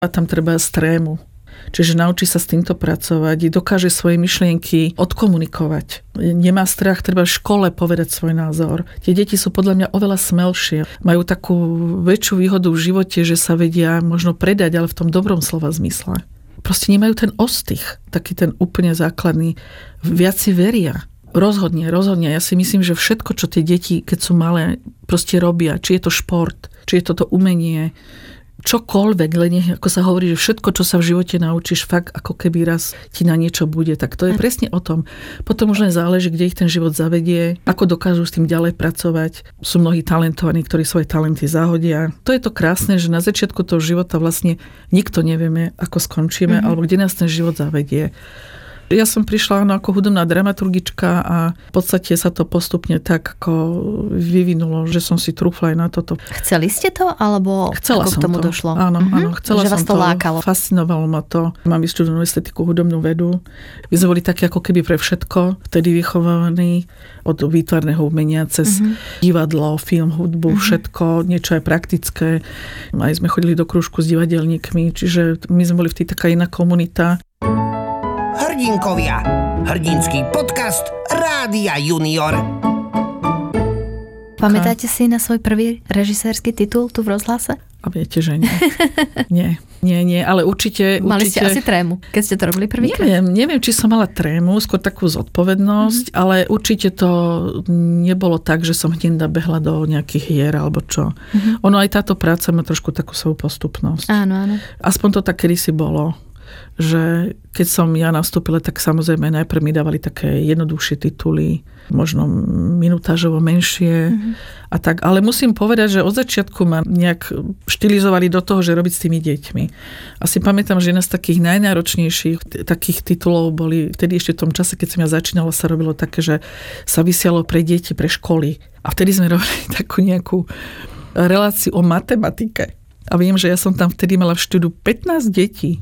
A tam treba trému. Čiže naučí sa s týmto pracovať, dokáže svoje myšlienky odkomunikovať. Nemá strach, treba v škole povedať svoj názor. Tie deti sú podľa mňa oveľa smelšie. Majú takú väčšiu výhodu v živote, že sa vedia možno predať, ale v tom dobrom slova zmysle. Proste nemajú ten ostych, taký ten úplne základný. Viac si veria. Rozhodne. Ja si myslím, že všetko, čo tie deti, keď sú malé, proste robia, či je to šport, či je to umenie, čokoľvek, len ako sa hovorí, že všetko, čo sa v živote naučíš, fakt ako keby raz ti na niečo bude, tak to je presne o tom. Potom už len záleží, kde ich ten život zavedie, ako dokážu s tým ďalej pracovať. Sú mnohí talentovaní, ktorí svoje talenty zahodia. To je to krásne, že na začiatku toho života vlastne nikto nevieme, ako skončíme, alebo kde nás ten život zavedie. Ja som prišla ako hudobná dramaturgička a v podstate sa to postupne tak ako vyvinulo, že som si trúfla aj na toto. Chceli ste to, alebo chcela ako k tomu to. došlo? Áno, chcela že som vás to lákalo. Fascinovalo ma to. Mám vyštudovanú estetiku, hudobnú vedu. My sme boli také ako keby pre všetko, vtedy vychovávaní od výtvarného umenia cez divadlo, film, hudbu, všetko, niečo aj praktické. Aj sme chodili do krúžku s divadelníkmi, čiže my sme boli v tej taká iná komunita. Hrdinkovia. Hrdinský podcast Rádia Junior. Pamätáte si na svoj prvý režisérsky titul tu v rozhlase? A viete, že nie. Nie, ale určite... Mali ste asi trému, keď ste to robili prvýkrát? Neviem, či som mala trému, skôr takú zodpovednosť, ale určite to nebolo tak, že som hneď nabehla do nejakých hier alebo čo. Ono aj táto práca má trošku takú svoju postupnosť. Áno. Aspoň to tak kedysi bolo, že keď som ja nastúpila, tak samozrejme najprv mi dávali také jednoduchšie tituly, možno minutážovo menšie a tak. Ale musím povedať, že od začiatku ma nejak štilizovali do toho, že robiť s tými deťmi. Asi pamätám, že jedna z takých najnáročnejších takých titulov boli, vtedy ešte v tom čase, keď som ja začínala, sa robilo také, že sa vysialo pre deti, pre školy. A vtedy sme robili takú nejakú reláciu o matematike. A viem, že ja som tam vtedy mala v štúdiu 15 detí,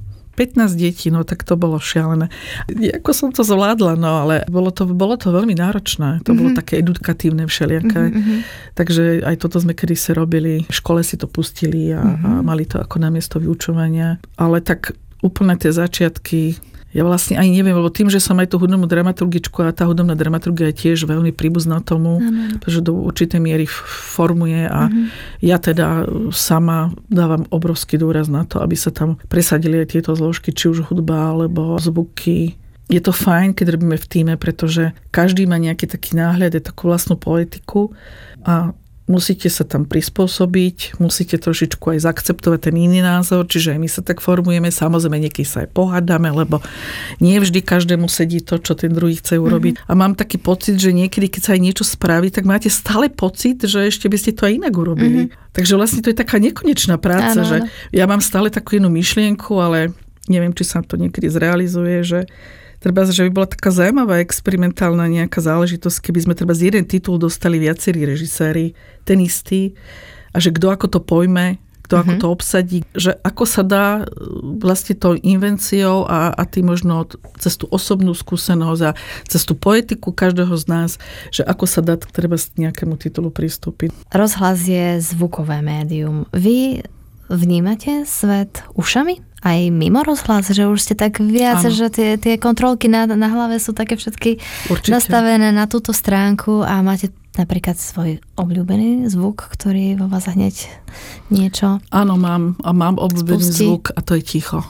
no tak to bolo šialené. Ako som to zvládla, no ale bolo to veľmi náročné. To bolo také edukatívne všelijaké. Takže aj toto sme kedysi robili. V škole si to pustili a mali to ako namiesto vyučovania. Ale tak úplne tie začiatky, ja vlastne ani neviem, lebo tým, že som aj tú hudobnú dramaturgičku a tá hudobná dramaturgia je tiež veľmi príbuzná tomu, pretože do určitej miery formuje a ja teda sama dávam obrovský dôraz na to, aby sa tam presadili aj tieto zložky, či už hudba alebo zvuky. Je to fajn, keď robíme v tíme, pretože každý má nejaký taký náhľad, je takú vlastnú poetiku a musíte sa tam prispôsobiť, musíte trošičku aj zaakceptovať ten iný názor, čiže aj my sa tak formujeme, samozrejme niekedy sa aj pohádame, lebo nie vždy každému sedí to, čo ten druhý chce urobiť. A mám taký pocit, že niekedy, keď sa aj niečo spraví, tak máte stále pocit, že ešte by ste to aj inak urobili. Takže vlastne to je taká nekonečná práca, že ja mám stále takú jednu myšlienku, ale neviem, či sa to niekedy zrealizuje, že treba, že by bola taká zaujímavá experimentálna nejaká záležitosť, keby sme treba z jeden titul dostali viacerí režiséri, ten istý, a že kto ako to pojme, kto ako to obsadí, že ako sa dá vlastne tou invenciou a tým možno cez tú osobnú skúsenosť a cez tú poetiku každého z nás, že ako sa dá treba k nejakému titulu pristúpiť. Rozhlas je zvukové médium. Vy vnímate svet ušami? Aj mimo rozhlas, že už ste tak viac, že tie kontrolky na hlave sú také všetky nastavené na túto stránku a máte napríklad svoj obľúbený zvuk, ktorý vo vás hneď niečo Áno, mám obľúbený zvuk a to je ticho.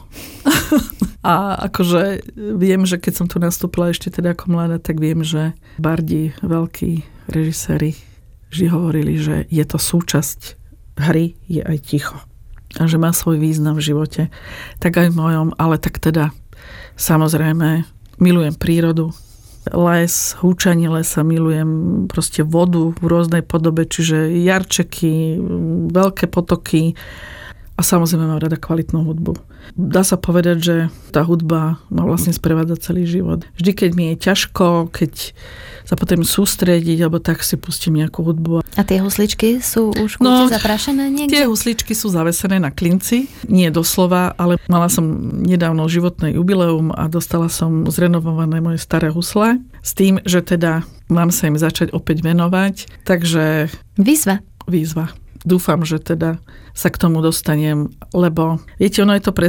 A akože viem, že keď som tu nastúpila ešte teda ako mladá, tak viem, že bardi, veľkí režiséri vždy hovorili, že je to súčasť hry, je aj ticho. A že má svoj význam v živote. Tak aj v mojom, ale tak teda samozrejme milujem prírodu, les, húčanie lesa, milujem proste vodu v rôznej podobe, čiže jarčeky, veľké potoky a samozrejme mám rada kvalitnú hudbu. Dá sa povedať, že tá hudba ma vlastne sprevádza celý život. Vždy, keď mi je ťažko, keď sa potrebujem sústrediť, alebo tak si pustím nejakú hudbu. A tie husličky sú už zaprášené niekde? Tie husličky sú zavesené na klinci. Nie doslova, ale mala som nedávno životné jubileum a dostala som zrenovované moje staré husle. S tým, že teda mám sa im začať opäť venovať. Takže... Výzva. dúfam, že teda sa k tomu dostanem, lebo viete, ono je to